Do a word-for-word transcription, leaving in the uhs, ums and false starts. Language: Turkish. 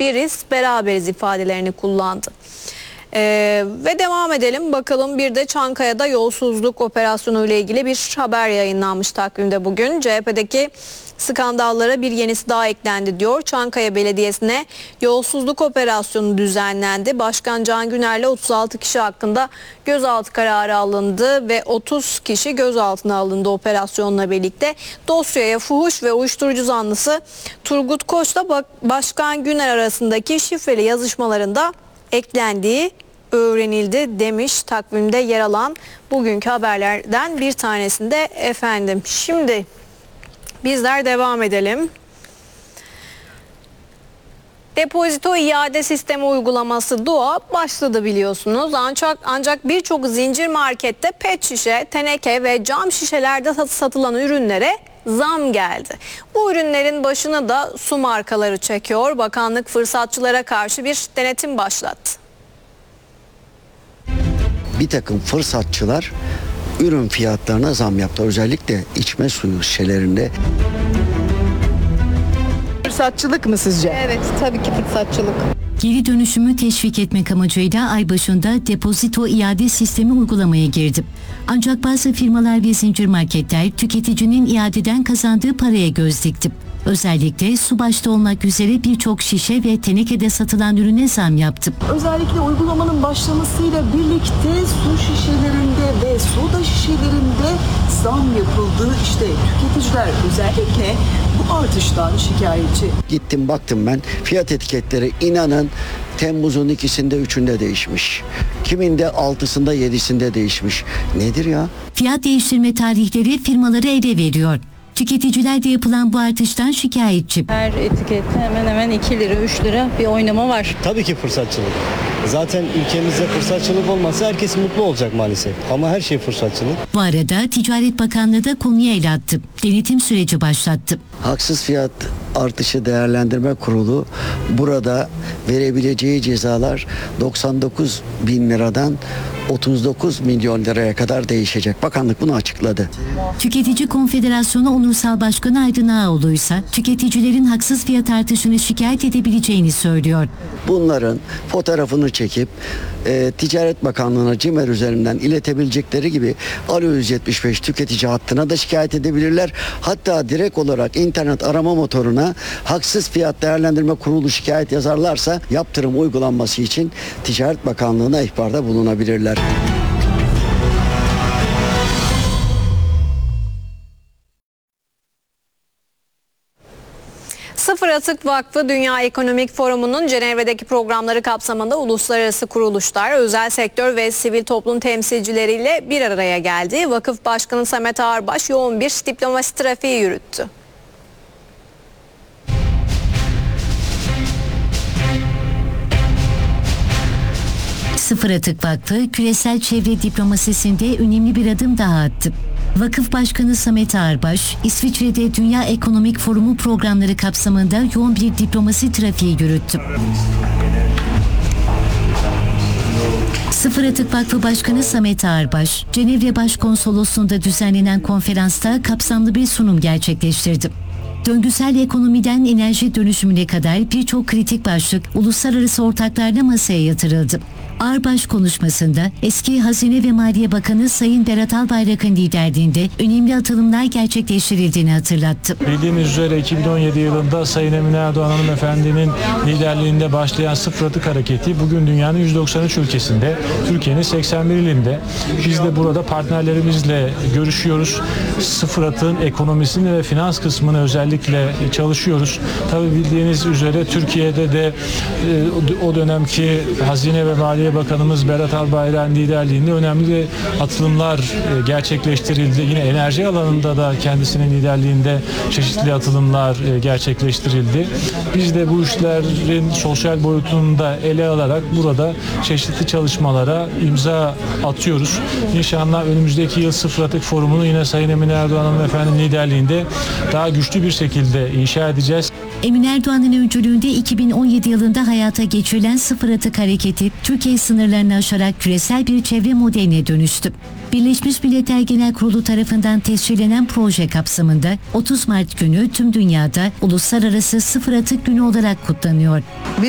biriz, beraberiz ifadelerini kullandı. Ee, ve devam edelim bakalım, bir de Çankaya'da yolsuzluk operasyonu ile ilgili bir haber yayınlanmış takvimde bugün. C H P'deki skandallara bir yenisi daha eklendi diyor. Çankaya Belediyesi'ne yolsuzluk operasyonu düzenlendi. Başkan Can Güner'le otuz altı kişi hakkında gözaltı kararı alındı ve otuz kişi gözaltına alındı operasyonla birlikte. Dosyaya fuhuş ve uyuşturucu zanlısı Turgut Koç'la Başkan Güner arasındaki şifreli yazışmalarında eklendiği öğrenildi demiş takvimde yer alan bugünkü haberlerden bir tanesinde efendim. Şimdi bizler devam edelim. Depozito iade sistemi uygulaması D U A başladı biliyorsunuz. Ancak ancak birçok zincir markette pet şişe, teneke ve cam şişelerde satılan ürünlere zam geldi. Bu ürünlerin başını da su markaları çekiyor. Bakanlık fırsatçılara karşı bir denetim başlattı. Bir takım fırsatçılar ürün fiyatlarına zam yaptı. Özellikle içme suyu şişelerinde. Fırsatçılık mı sizce? Evet, tabii ki fırsatçılık. Geri dönüşümü teşvik etmek amacıyla ay başında depozito iade sistemi uygulamaya girdi. Ancak bazı firmalar ve zincir marketler tüketicinin iadeden kazandığı paraya göz dikti. Özellikle su başta olmak üzere birçok şişe ve tenekede satılan ürüne zam yaptı. Özellikle uygulamanın başlamasıyla birlikte su şişelerinde ve soda şişelerinde zam yapıldı. İşte tüketiciler özellikle bu artıştan şikayetçi. Gittim baktım ben, fiyat etiketleri inanın Temmuz'un ikisinde üçünde değişmiş. Kiminde altısında yedisinde değişmiş. Nedir ya? Fiyat değiştirme tarihleri firmaları ele veriyor. Tüketiciler de yapılan bu artıştan şikayetçi. Her etikette hemen hemen iki lira üç lira bir oynama var. Tabii ki fırsatçılık. Zaten ülkemizde fırsatçılık olmasa herkes mutlu olacak maalesef. Ama her şey fırsatçılık. Bu arada Ticaret Bakanlığı da konuya el attı. Denetim süreci başlattı. Haksız fiyat artışı değerlendirme kurulu burada verebileceği cezalar doksan dokuz bin liradan otuz dokuz milyon liraya kadar değişecek. Bakanlık bunu açıkladı. Tüketici Konfederasyonu Onursal Başkanı Aydın Ağaoğlu ise tüketicilerin haksız fiyat artışını şikayet edebileceğini söylüyor. Bunların fotoğrafını çekip e, Ticaret Bakanlığı'na CİMER üzerinden iletebilecekleri gibi Alo yüz yetmiş beş tüketici hattına da şikayet edebilirler. Hatta direkt olarak internet arama motoruna haksız fiyat değerlendirme kurulu şikayet yazarlarsa yaptırım uygulanması için Ticaret Bakanlığı'na ihbarda bulunabilirler. Sıfır Atık Vakfı Dünya Ekonomik Forumu'nun Cenevre'deki programları kapsamında uluslararası kuruluşlar, özel sektör ve sivil toplum temsilcileriyle bir araya geldi. Vakıf Başkanı Samet Ağırbaş yoğun bir diplomasi trafiği yürüttü. Sıfır Atık Vakfı küresel çevre diplomasisinde önemli bir adım daha attı. Vakıf Başkanı Samet Ağırbaş, İsviçre'de Dünya Ekonomik Forumu programları kapsamında yoğun bir diplomasi trafiği yürüttü. Sıfır Atık Vakfı Başkanı Samet Ağırbaş, Cenevre Başkonsolosluğu'nda düzenlenen konferansta kapsamlı bir sunum gerçekleştirdi. Döngüsel ekonomiden enerji dönüşümüne kadar birçok kritik başlık uluslararası ortaklarla masaya yatırıldı. Ağırbaş konuşmasında eski Hazine ve Maliye Bakanı Sayın Berat Albayrak'ın liderliğinde önemli atılımlar gerçekleştirildiğini hatırlattı. Bildiğiniz üzere iki bin on yedi yılında Sayın Emine Erdoğan hanımefendinin liderliğinde başlayan Sıfır Atık Hareketi bugün dünyanın yüz doksan üç ülkesinde, Türkiye'nin seksen bir ilinde. Biz de burada partnerlerimizle görüşüyoruz. Sıfır Atık'ın ekonomisini ve finans kısmını özellikle çalışıyoruz. Tabii bildiğiniz üzere Türkiye'de de e, o dönemki Hazine ve Maliye Bakanımız Berat Albayrak'ın liderliğinde önemli atılımlar gerçekleştirildi. Yine enerji alanında da kendisinin liderliğinde çeşitli atılımlar gerçekleştirildi. Biz de bu işlerin sosyal boyutunu da ele alarak burada çeşitli çalışmalara imza atıyoruz. İnşallah önümüzdeki yıl Sıfır Atık Forumu'nu yine Sayın Emine Erdoğan hanımefendinin liderliğinde daha güçlü bir şekilde inşa edeceğiz. Emine Erdoğan'ın öncülüğünde iki bin on yedi yılında hayata geçirilen Sıfır Atık Hareketi, Türkiye sınırlarını aşarak küresel bir çevre modeline dönüştü. Birleşmiş Milletler Genel Kurulu tarafından tescillenen proje kapsamında otuz Mart günü tüm dünyada Uluslararası Sıfır Atık Günü olarak kutlanıyor.